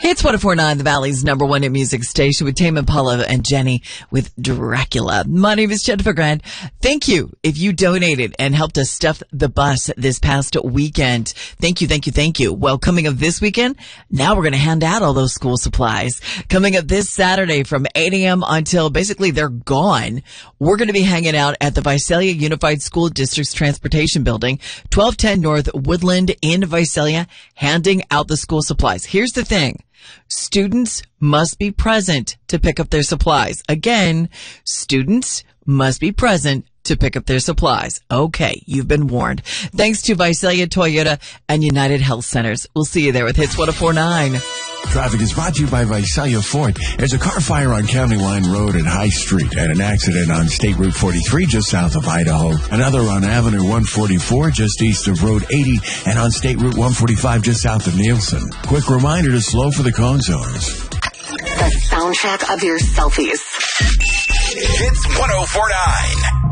It's 104.9, the Valley's number one hit music station with Tame Impala and Jenny with Dracula. My name is Jennifer Grant. Thank you if you donated and helped us stuff the bus this past weekend. Thank you, thank you, thank you. Well, coming up this weekend, now we're going to hand out all those school supplies. Coming up this Saturday from 8 a.m. until basically they're gone, we're going to be hanging out at the Visalia Unified School District's Transportation Building, 1210 North Woodland in Visalia, handing out the school supplies. Here's the thing. Students must be present to pick up their supplies. Again, students must be present to pick up their supplies. Okay, you've been warned. Thanks to Visalia Toyota and United Health Centers. We'll see you there with Hits 104.9. Traffic is brought to you by Visalia Ford. There's a car fire on County Line Road at High Street and an accident on State Route 43 just south of Idaho. Another on Avenue 144 just east of Road 80 and on State Route 145 just south of Nielsen. Quick reminder to slow for the cone zones. The soundtrack of your selfies.